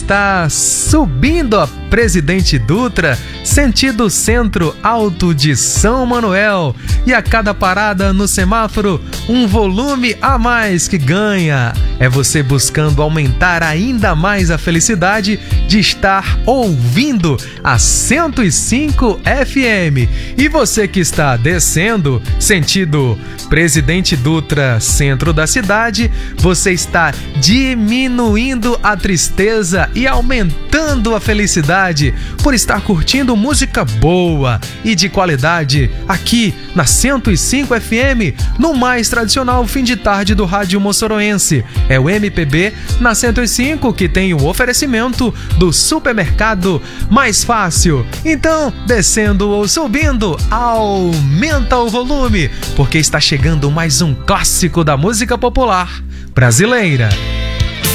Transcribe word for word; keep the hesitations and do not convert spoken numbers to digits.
está subindo a Presidente Dutra, sentido Centro Alto de São Manuel. E a cada parada no semáforo, um volume a mais que ganha. É você buscando aumentar ainda mais a felicidade de estar ouvindo a cento e cinco F M. E você que está descendo, sentido Presidente Dutra, centro da cidade, você está diminuindo a tristeza e aumentando a felicidade por estar curtindo música boa e de qualidade aqui na cento e cinco F M, no mais tradicional fim de tarde do rádio moçoroense. É o M P B na cento e cinco que tem o oferecimento do supermercado Mais Fácil. Então, descendo ou subindo, aumenta o volume, porque está chegando mais um clássico da música popular brasileira.